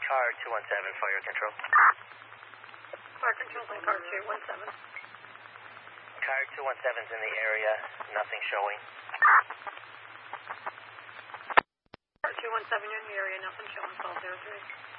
Car 217, fire control. Fire control on car 217. Car 217's in the area, nothing showing. Car 217, you're in the area, nothing showing, 1203.